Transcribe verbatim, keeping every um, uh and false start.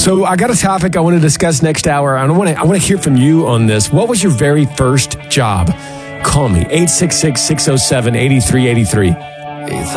So I got a topic I want to discuss next hour. I want to I want to hear from you on this. What was your very first job? Call me, eight six six, six oh seven, eight three eight three.